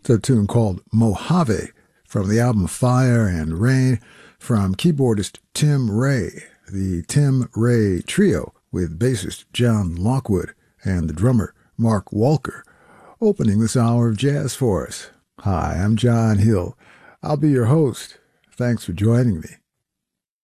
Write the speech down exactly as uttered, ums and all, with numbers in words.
It's a tune called Mojave from the album Fire and Rain from keyboardist Tim Ray, the Tim Ray Trio with bassist John Lockwood and the drummer Mark Walker, opening this hour of jazz for us. Hi, I'm John Hill. I'll be your host. Thanks for joining me.